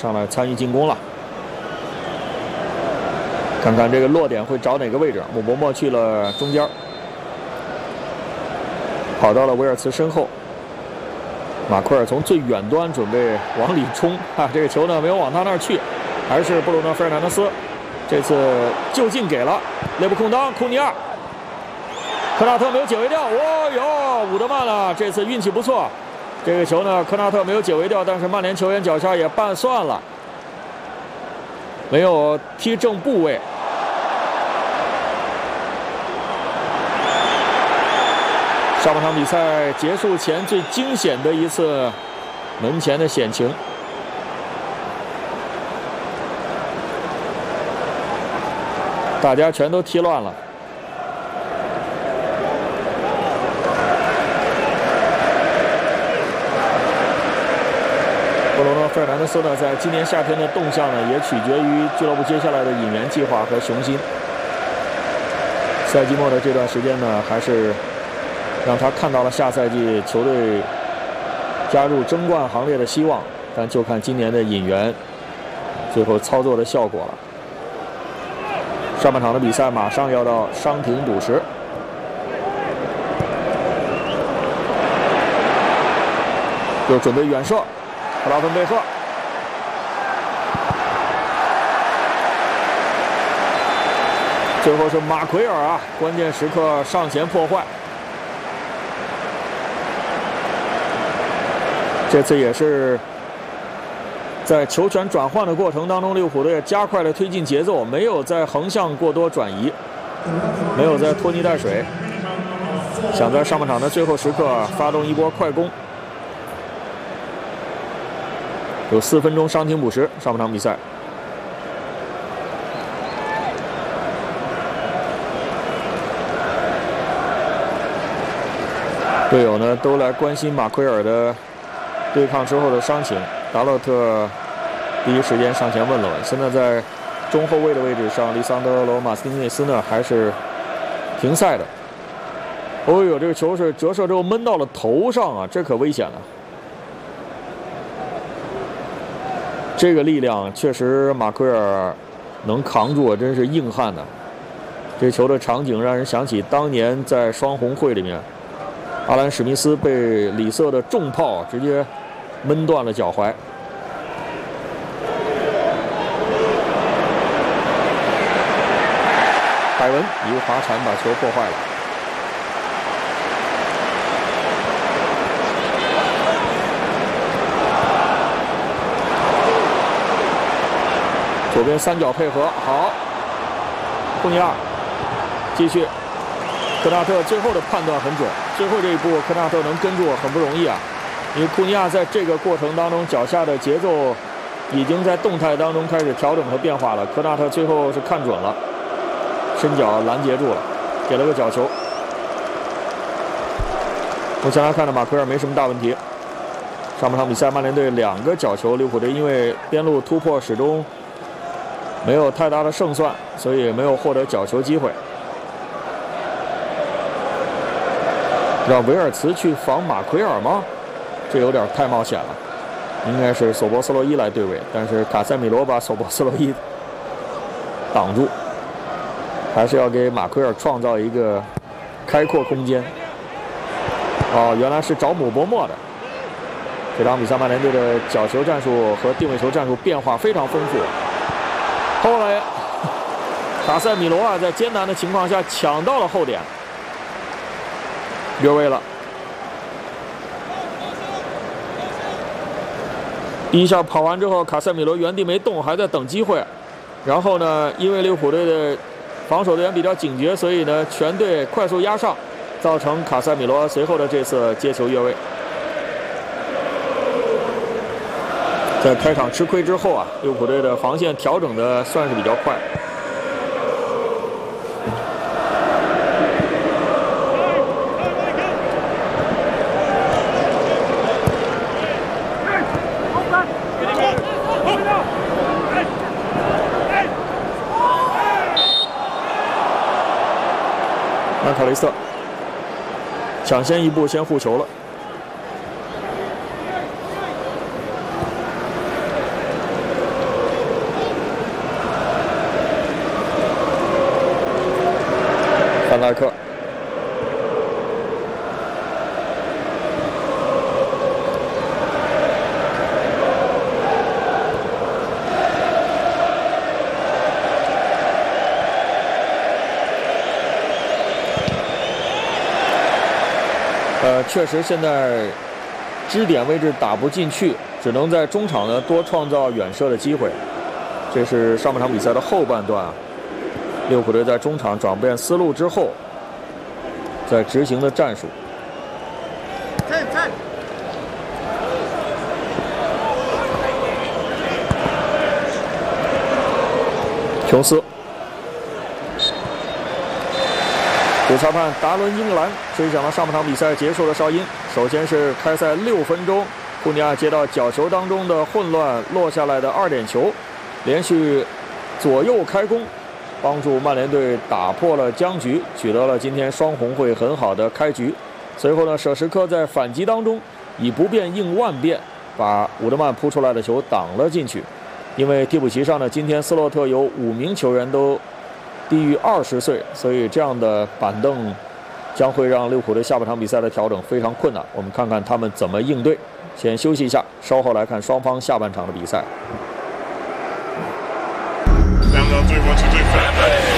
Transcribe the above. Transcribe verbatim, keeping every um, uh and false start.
上来参与进攻了。看看这个落点会找哪个位置？姆伯莫去了中间，跑到了维尔茨身后。马奎尔从最远端准备往里冲，啊，这个球呢没有往他那儿去，还是布鲁诺·费尔南德斯。这次就近给了内部空当，库尼亚，科纳特没有解围掉。哦哟，伍德曼了，这次运气不错。这个球呢，科纳特没有解围掉，但是曼联球员脚下也拌算了，没有踢正部位。上半场比赛结束前最惊险的一次门前的险情，大家全都踢乱了。布鲁诺·费尔南德斯呢，在今年夏天的动向呢，也取决于俱乐部接下来的引援计划和雄心。赛季末的这段时间呢，还是让他看到了下赛季球队加入争冠行列的希望，但就看今年的引援最后操作的效果了。上半场的比赛马上要到伤停补时，又准备远射，克劳芬贝赫，最后是马奎尔啊，关键时刻上前破坏。这次也是在球权转换的过程当中，利物浦队加快了推进节奏，没有在横向过多转移，没有在拖泥带水，想在上半场的最后时刻发动一波快攻。有四分钟伤停补时，上半场比赛。队友呢都来关心马奎尔的对抗之后的伤情，达洛特第一时间上前问了问。现在在中后卫的位置上，利桑德罗·马斯丁内斯呢还是停赛的。哦呦，这个球是折射之后闷到了头上啊，这可危险了。这个力量确实马奎尔能扛住啊，真是硬汉呐。这球的场景让人想起当年在双红会里面，阿兰史密斯被里瑟的重炮直接闷断了脚踝。凯文一个滑铲把球破坏了。左边三角配合好，库尼亚继续，科纳特最后的判断很准，最后这一步科纳特能跟住很不容易啊，因为库尼亚在这个过程当中脚下的节奏已经在动态当中开始调整和变化了，科纳特最后是看准了，伸脚拦截住了，给了个角球。目前来看呢，马奎尔没什么大问题。上半场比赛曼联队两个角球，利物浦队因为边路突破始终没有太大的胜算，所以没有获得角球机会。让维尔茨去防马奎尔吗？这有点太冒险了。应该是索博斯洛伊来对位，但是卡塞米罗把索博斯洛伊挡住，还是要给马奎尔创造一个开阔空间。哦，原来是找姆伯莫的。这场比赛曼联队的角球战术和定位球战术变化非常丰富。后来，卡塞米罗啊，在艰难的情况下抢到了后点，越位了。第一下跑完之后，卡塞米罗原地没动，还在等机会。然后呢，因为利物浦队的防守队员比较警觉，所以呢，全队快速压上，造成卡塞米罗随后的这次接球越位。在开场吃亏之后啊，利物浦队的防线调整的算是比较快。曼卡雷斯特抢先一步先护球了。 赖克。呃，确实现在支点位置打不进去，只能在中场呢多创造远射的机会。这是上半场比赛的后半段啊，利物浦队在中场转变思路之后，在执行的战术。琼斯。主裁判达伦·英格兰吹响了上半场比赛结束的哨音。首先是开赛六分钟，库尼亚接到角球当中的混乱落下来的二点球，连续左右开弓，帮助曼联队打破了僵局，取得了今天双红会很好的开局。随后呢，舍什科在反击当中以不变应万变，把伍德曼扑出来的球挡了进去。因为替补席上呢，今天斯洛特有五名球员都低于二十岁，所以这样的板凳将会让利物浦队下半场比赛的调整非常困难。我们看看他们怎么应对。先休息一下，稍后来看双方下半场的比赛。